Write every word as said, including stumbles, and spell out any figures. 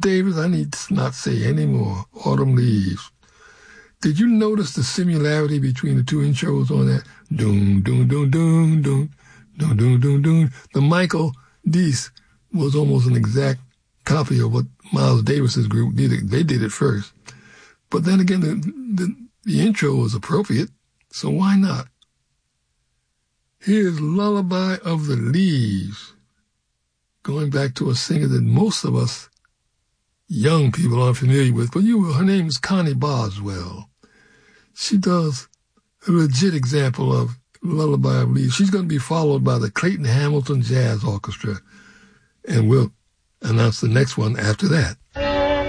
Davis, I need to not say any more. Autumn Leaves. Did you notice the similarity between the two intros on that? Doom, doom, doom, doom, doom, doom, doom, doom, doom. The Michael Deese was almost an exact copy of what Miles Davis's group did. They did it first. But then again, the, the, the intro was appropriate, so why not? Here's Lullaby of the Leaves, going back to a singer that most of us young people aren't familiar with, but you, her name is Connie Boswell. She does a legit example of Lullaby of the Leaves. She's going to be followed by the Clayton Hamilton Jazz Orchestra, and we'll announce the next one after that.